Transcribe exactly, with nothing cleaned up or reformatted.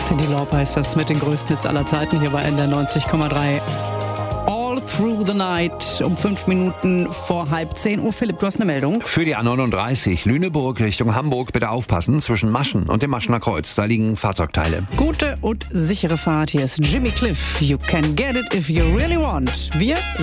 Cyndi Lauper heißt das mit den größten Hits aller Zeiten hier bei N D R neunzig Komma drei. All Through the Night um fünf Minuten vor halb zehn Uhr. Philipp, du hast eine Meldung. Für die A neununddreißig Lüneburg Richtung Hamburg bitte aufpassen. Zwischen Maschen und dem Maschener Kreuz, da liegen Fahrzeugteile. Gute und sichere Fahrt. Hier ist Jimmy Cliff. You can get it if you really want. Wir